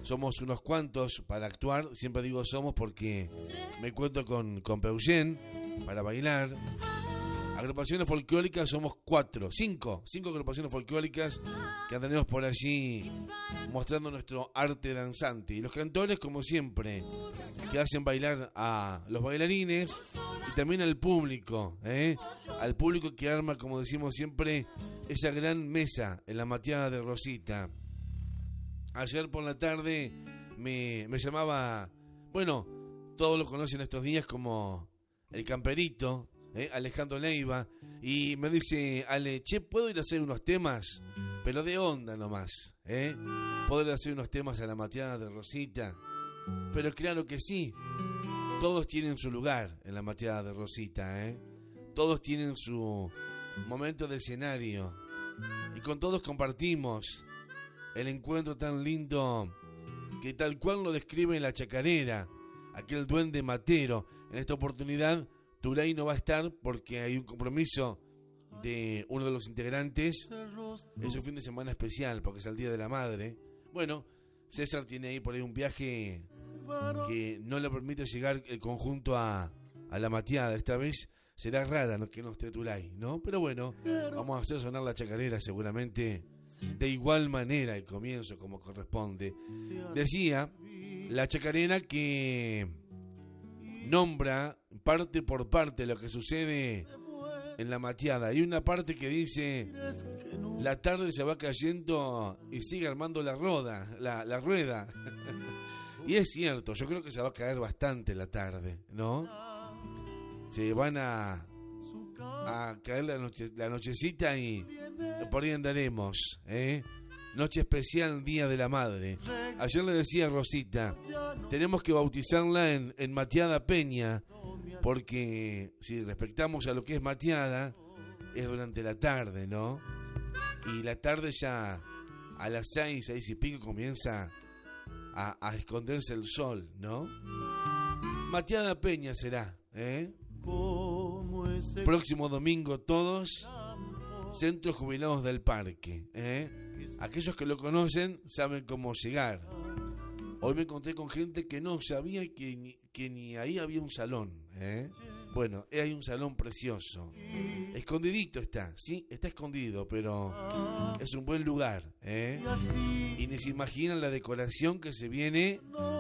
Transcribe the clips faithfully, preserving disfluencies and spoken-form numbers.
somos unos cuantos para actuar. Siempre digo somos porque me cuento con, con Peugen para bailar. Agrupaciones folclóricas somos cuatro, cinco, cinco agrupaciones folclóricas que andaremos por allí mostrando nuestro arte danzante. Y los cantores, como siempre, que hacen bailar a los bailarines y también al público, ¿eh? Al público que arma, como decimos siempre, esa gran mesa en la mateada de Rosita. Ayer por la tarde me, me llamaba, bueno, todos lo conocen estos días como el Camperito, ¿eh? Alejandro Leiva, y me dice: Ale, che, ¿puedo ir a hacer unos temas? Pero de onda nomás, ¿eh? ¿Puedo ir a hacer unos temas a la mateada de Rosita? Pero claro que sí, todos tienen su lugar en la mateada de Rosita, ¿eh? Todos tienen su momento de escenario y con todos compartimos el encuentro tan lindo que tal cual lo describe la chacarera, aquel duende matero. En esta oportunidad Tulay no va a estar porque hay un compromiso de uno de los integrantes. Es un fin de semana especial porque es el Día de la Madre. Bueno, César tiene ahí por ahí un viaje que no le permite llegar el conjunto a, a la mateada. Esta vez será rara, ¿no?, que no esté Tulay, ¿no? Pero bueno, vamos a hacer sonar la chacarera seguramente de igual manera el comienzo como corresponde. Decía la chacarera que nombra parte por parte lo que sucede en la mateada. Hay una parte que dice: la tarde se va cayendo y sigue armando la roda, la, la rueda. Y es cierto, yo creo que se va a caer bastante la tarde, ¿no? Se van a a caer la noche, la nochecita y por ahí andaremos, ¿eh? Noche especial, Día de la Madre. Ayer le decía a Rosita, tenemos que bautizarla en, en Mateada Peña, porque si respetamos a lo que es Mateada, es durante la tarde, ¿no? Y la tarde ya a las seis, seis y pico comienza a, a esconderse el sol, ¿no? Mateada Peña será, ¿eh? Próximo domingo todos, Centros Jubilados del Parque, ¿eh? Aquellos que lo conocen saben cómo llegar. Hoy me encontré con gente que no sabía que ni, que ni ahí había un salón, ¿eh? Bueno, hay un salón precioso. Escondidito está, sí, está escondido, pero es un buen lugar, ¿eh? Y ni se imaginan la decoración que se viene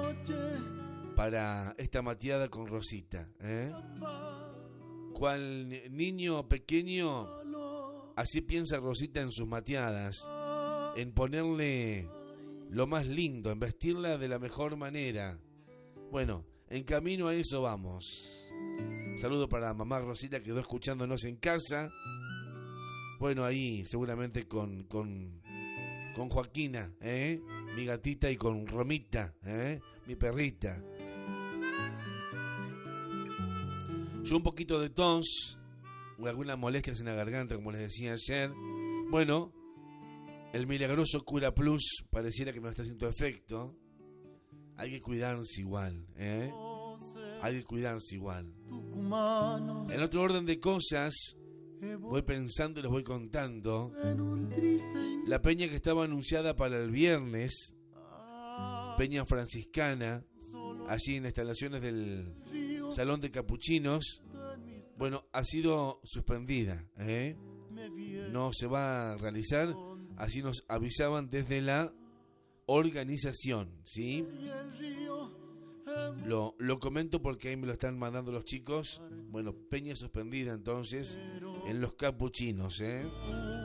para esta mateada con Rosita, ¿eh? Cual niño pequeño, así piensa Rosita en sus mateadas, en ponerle lo más lindo, en vestirla de la mejor manera. Bueno, en camino a eso vamos. Saludo para mamá Rosita, que quedó escuchándonos en casa. Bueno, ahí seguramente con con, con Joaquina, ¿eh? Mi gatita, y con Romita, ¿eh? Mi perrita. Yo un poquito de tos, o algunas molestias en la garganta, como les decía ayer. Bueno, el milagroso Cura Plus pareciera que me está haciendo efecto. Hay que cuidarse igual, ¿eh? Hay que cuidarse igual. En otro orden de cosas, voy pensando y les voy contando. La peña que estaba anunciada para el viernes, Peña Franciscana, allí en las instalaciones del Salón de Capuchinos, bueno, ha sido suspendida, ¿eh? No se va a realizar, así nos avisaban desde la organización, ¿sí? Lo, lo comento porque ahí me lo están mandando los chicos. Bueno, peña suspendida entonces en los Capuchinos, ¿eh?